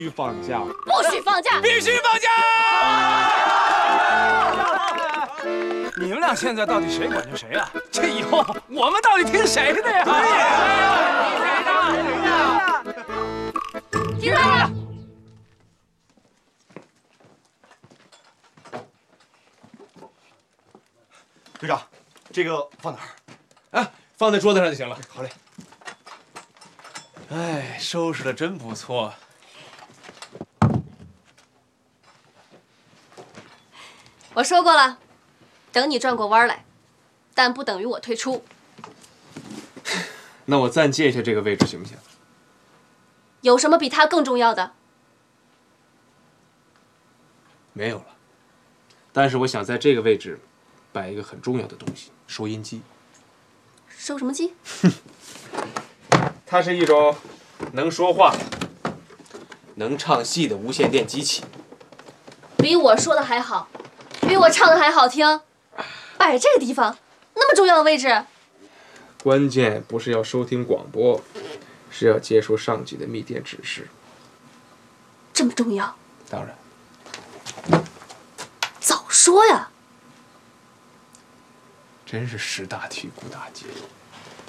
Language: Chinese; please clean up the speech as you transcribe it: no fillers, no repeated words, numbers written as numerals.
须放假， 不许放假， 必须放假！你们俩现在到底谁管着谁啊？这以后我们到底听谁的呀？ 听他的。 队长，这个放哪儿？ 啊，放在桌子上就行了。 好嘞。 哎，收拾的真不错。 我说过了，等你转过弯来，但不等于我退出。 那我暂借一下这个位置行不行？ 有什么比它更重要的？ 没有了。但是我想在这个位置摆一个很重要的东西——收音机。 收什么机？ 它是一种能说话、能唱戏的无线电机器。 比我说的还好，比我唱的还好听。摆这个地方，那么重要的位置。 关键不是要收听广播，是要接受上级的密电指示。 这么重要？ 当然。 早说呀！ 真是识大体、顾大节。